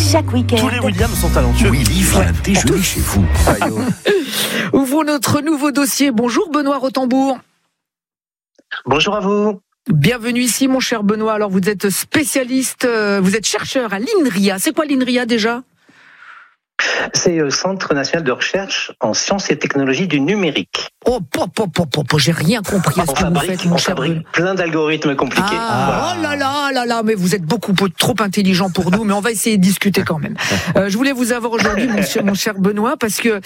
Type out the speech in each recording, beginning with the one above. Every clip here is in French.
chaque week-end. Tous les Williams sont talentueux. Willy vient déjeuner chez vous. Ouvrons notre nouveau dossier. Bonjour Benoît Rotembourg. Bonjour à vous. Bienvenue ici mon cher Benoît. Alors vous êtes spécialiste, vous êtes chercheur à l'INRIA. C'est quoi l'INRIA déjà ? C'est le Centre national de recherche en sciences et technologies du numérique. Oh, j'ai rien compris à ce que vous faites, mon cher Benoît. Plein d'algorithmes compliqués. Oh là là, mais vous êtes beaucoup trop intelligent pour nous, mais on va essayer de discuter quand même. Je voulais vous avoir aujourd'hui, mon cher Benoît, parce que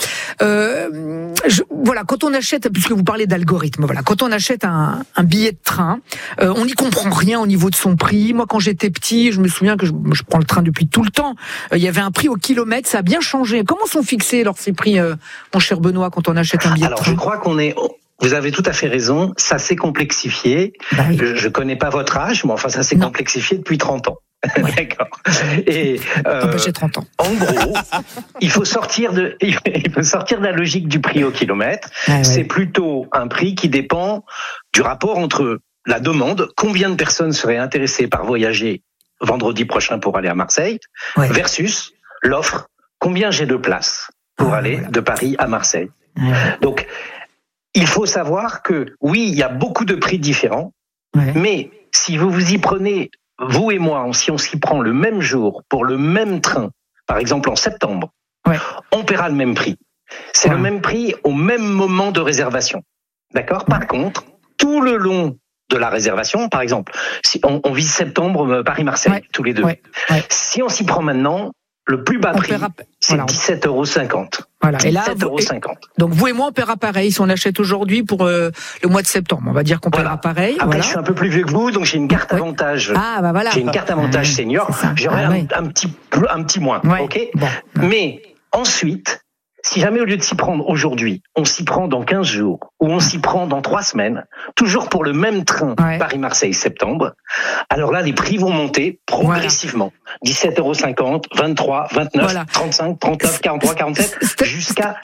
voilà, quand on achète, puisque vous parlez d'algorithmes, voilà, quand on achète un billet de train, on n'y comprend rien au niveau de son prix. Moi, quand j'étais petit, je me souviens que je prends le train depuis tout le temps. Il y avait un prix au kilomètre, ça a bien changé. Comment sont fixés alors ces prix, mon cher Benoît, quand on achète un billet de train ? Alors, je crois vous avez tout à fait raison, ça s'est complexifié. Bah oui. Je connais pas votre âge, mais enfin, ça s'est complexifié depuis 30 ans. Ouais. D'accord. Et, j'ai 30 ans. En gros, il faut sortir de la logique du prix au kilomètre. Ouais. C'est plutôt un prix qui dépend du rapport entre la demande, combien de personnes seraient intéressées par voyager vendredi prochain pour aller à Marseille, versus l'offre, combien j'ai de places pour aller de Paris à Marseille. Donc, il faut savoir que, oui, il y a beaucoup de prix différents, mais si vous vous y prenez, vous et moi, si on s'y prend le même jour, pour le même train, par exemple en septembre, on paiera le même prix. C'est le même prix au même moment de réservation. D'accord ? Par contre, tout le long de la réservation, par exemple, si on vise septembre Paris-Marseille, tous les deux. Si on s'y prend maintenant, le plus bas prix, c'est 17,50 €. Voilà. 17,50 €. Donc vous et moi, on paiera pareil. Si on achète aujourd'hui pour le mois de septembre, on va dire qu'on paiera pareil. Après, je suis un peu plus vieux que vous, donc j'ai une carte avantage. J'ai une carte avantage senior. J'aurai un petit moins. Ok. Bon. Mais ensuite, si jamais au lieu de s'y prendre aujourd'hui, on s'y prend dans 15 jours, ou on s'y prend dans 3 semaines, toujours pour le même train Paris-Marseille septembre, alors là, les prix vont monter progressivement. 17,50 €, 23, 29, 35, 39, 43, 47, jusqu'à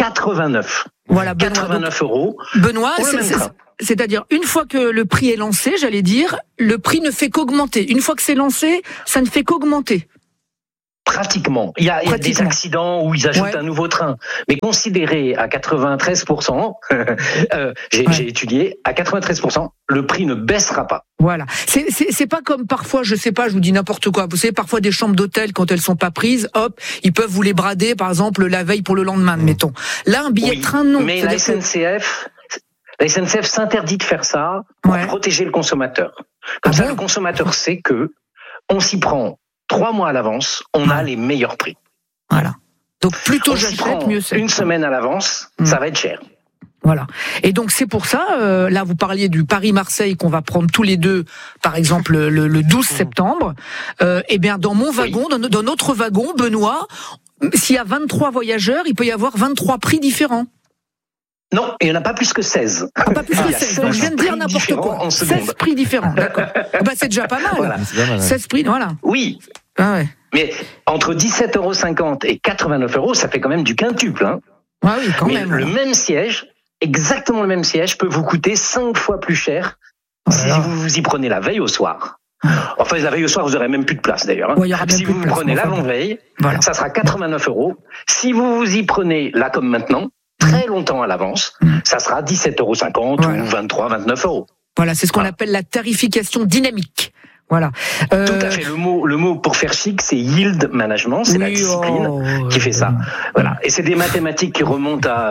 89. Voilà, 89 €. Benoît, c'est-à-dire, une fois que le prix est lancé, j'allais dire, le prix ne fait qu'augmenter. Une fois que c'est lancé, ça ne fait qu'augmenter. Pratiquement. Il y a des accidents où ils ajoutent un nouveau train. Mais considéré à 93%, j'ai étudié, à 93%, le prix ne baissera pas. Voilà. C'est pas comme parfois, je sais pas, je vous dis n'importe quoi. Vous savez, parfois des chambres d'hôtel, quand elles sont pas prises, hop, ils peuvent vous les brader, par exemple, la veille pour le lendemain, admettons. Là, un billet de train, non. Mais la SNCF s'interdit de faire ça pour protéger le consommateur. Comme ça, le consommateur sait que on s'y prend 3 mois à l'avance, on a les meilleurs prix. Voilà. Donc plutôt j'achète, mieux c'est. Une semaine à l'avance, ça va être cher. Voilà. Et donc c'est pour ça, là vous parliez du Paris-Marseille qu'on va prendre tous les deux, par exemple le 12 septembre. Eh bien dans mon wagon, dans notre wagon, Benoît, s'il y a 23 voyageurs, il peut y avoir 23 prix différents. Non, il n'y en a pas plus que 16. Pas plus que 16. Donc je viens de dire n'importe quoi. 16 prix différents, d'accord. C'est déjà pas mal. Voilà. 16 prix, voilà. Oui. Mais entre 17,50 € et 89 €, ça fait quand même du quintuple. Hein. Oui, quand même. Le même siège, exactement le même siège, peut vous coûter 5 fois plus cher si vous vous y prenez la veille au soir. Enfin, la veille au soir, vous n'aurez même plus de place d'ailleurs. Si vous vous prenez l'avant-veille, ça sera 89 €. Si vous vous y prenez là comme maintenant, très longtemps à l'avance, ça sera 17,50 € ou 23, 29 €. Voilà, c'est ce qu'on appelle la tarification dynamique. Voilà. Tout à fait. Le mot pour faire chic, c'est yield management, c'est la discipline qui fait ça. Voilà. Et c'est des mathématiques qui remontent à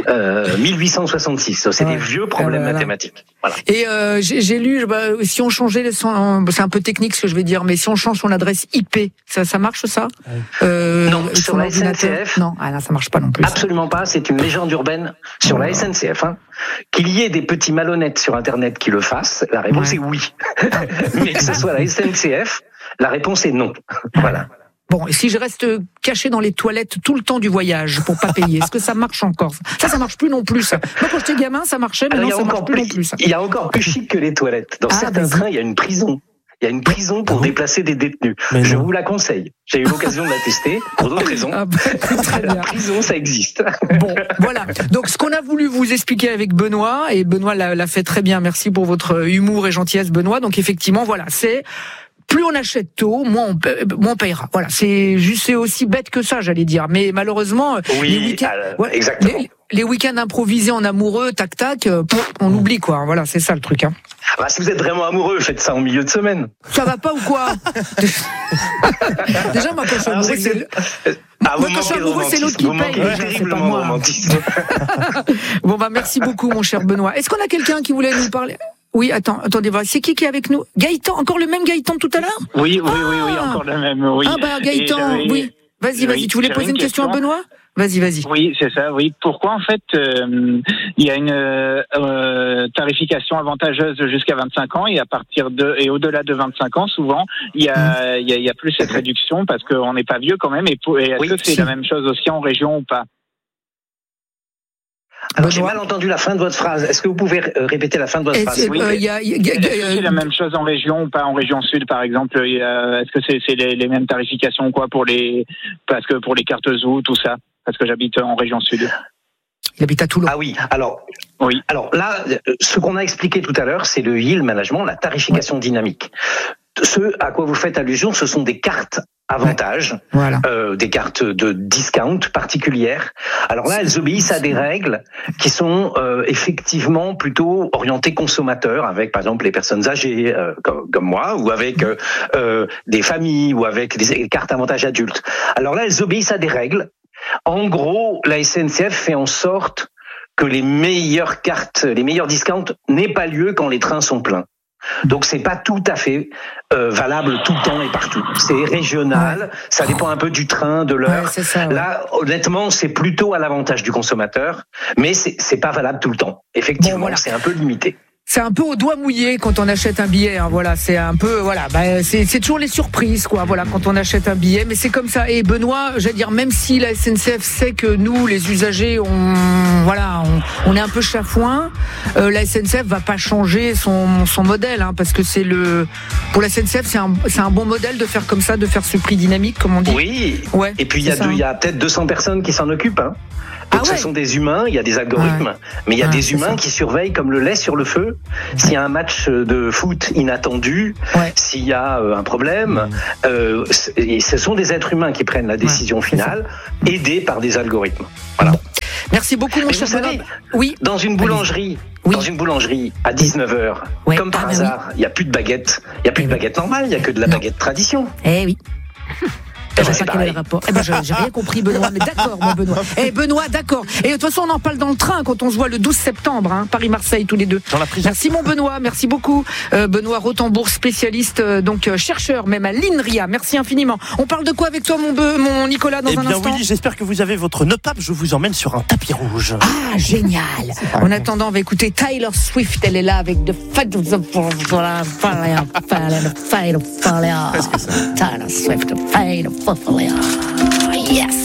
1866. C'est des vieux problèmes mathématiques. Voilà. Et j'ai lu, si on changeait, c'est un peu technique ce que je vais dire, mais si on change son adresse IP, ça marche ça Non, sur la SNCF. Non, là ça marche pas non plus. Absolument pas. C'est une légende urbaine sur la SNCF. Qu'il y ait des petits malhonnêtes sur Internet qui le fassent, la réponse est oui. Mais que ce soit la SNCF, la réponse est non. Voilà. Bon, et si je reste caché dans les toilettes tout le temps du voyage pour pas payer, est-ce que ça marche encore ? Ça marche plus non plus. Ça. Moi, quand j'étais gamin, ça marchait, mais non, ça marche plus non plus. Il y a encore plus chic que les toilettes. Dans certains trains, il y a une prison. Il y a une prison pour déplacer des détenus. Je vous la conseille. J'ai eu l'occasion de la tester pour d'autres raisons. Très bien. La prison, ça existe. Bon, voilà. Donc, ce qu'on a voulu vous expliquer avec Benoît, et Benoît l'a fait très bien. Merci pour votre humour et gentillesse, Benoît. Donc, effectivement, voilà, c'est plus on achète tôt, moins on payera. Voilà, c'est aussi bête que ça, j'allais dire. Mais malheureusement, les week-ends, exactement. Les week-ends improvisés en amoureux, tac, on oublie quoi. Voilà, c'est ça le truc. Hein. Si vous êtes vraiment amoureux, faites ça en milieu de semaine. Ça va pas ou quoi? Déjà, moi, quand je suis amoureux, c'est l'autre qui paye. C'est pas moi. Bon, merci beaucoup, mon cher Benoît. Est-ce qu'on a quelqu'un qui voulait nous parler? Oui, attendez, c'est qui est avec nous? Gaëtan, encore le même Gaëtan tout à l'heure? Oui, encore le même, oui. Gaëtan, oui. Vas-y, tu voulais poser une question à Benoît? Vas-y. Oui, c'est ça, oui. Pourquoi, en fait, il y a une tarification avantageuse jusqu'à 25 ans et et au-delà de 25 ans, souvent, il y a plus cette réduction parce qu'on n'est pas vieux quand même. Et est-ce que c'est la même chose aussi en région ou pas? Alors, j'ai mal entendu la fin de votre phrase. Est-ce que vous pouvez répéter la fin de votre phrase? Est-ce que c'est la même chose en région ou pas? En région sud, par exemple, est-ce que c'est les mêmes tarifications parce que pour les cartes Zoo, tout ça? Parce que j'habite en région sud. Il habite à Toulon. Ah oui. Alors là, ce qu'on a expliqué tout à l'heure, c'est le yield management, la tarification dynamique. Ce à quoi vous faites allusion, ce sont des cartes avantages, des cartes de discount particulières. Alors là, elles obéissent à des règles qui sont effectivement plutôt orientées consommateurs, avec par exemple les personnes âgées comme moi, ou avec des familles, ou avec des cartes avantages adultes. Alors là, elles obéissent à des règles. En gros, la SNCF fait en sorte que les meilleures cartes, les meilleurs discounts n'aient pas lieu quand les trains sont pleins. Donc c'est pas tout à fait valable tout le temps et partout. C'est régional, ça dépend un peu du train, de l'heure. Là, honnêtement, c'est plutôt à l'avantage du consommateur, mais c'est pas valable tout le temps. Effectivement, c'est un peu limité. C'est un peu au doigt mouillé quand on achète un billet. Hein, c'est un peu, c'est toujours les surprises, quoi. Voilà, quand on achète un billet, mais c'est comme ça. Et Benoît, j'allais dire, même si la SNCF sait que nous, les usagers, on est un peu chafouin, la SNCF va pas changer son modèle, hein, parce que pour la SNCF, c'est un bon modèle de faire comme ça, de faire ce prix dynamique, comme on dit. Oui. Ouais. Et puis il y a peut-être 200 personnes qui s'en occupent, hein. Donc ce sont des humains, il y a des algorithmes, mais il y a des humains qui surveillent comme le lait sur le feu. S'il y a un match de foot inattendu, s'il y a un problème, ce sont des êtres humains qui prennent la décision finale, aidés par des algorithmes. Voilà. Merci beaucoup, mon cher. Vous savez, dans une boulangerie, à 19h, comme par hasard, il n'y a plus de baguette. Il n'y a plus de baguette normale, il n'y a que de la baguette tradition. Eh oui. Je sais pas quel est le rapport. J'ai rien compris, Benoît, mais d'accord, mon Benoît. Benoît, d'accord. Et de toute façon, on en parle dans le train quand on se voit le 12 septembre, hein, Paris-Marseille, tous les deux. Merci, mon Benoît, merci beaucoup. Benoît Rothenbourg, spécialiste, chercheur même à l'INRIA. Merci infiniment. On parle de quoi avec toi, mon Nicolas, dans un instant? Oui, j'espère que vous avez votre NOPAP. Je vous emmène sur un tapis rouge. Ah, génial. En attendant, on va écouter Taylor Swift. Elle est là avec The Fat of the Taylor Swift, The Fate of Yes.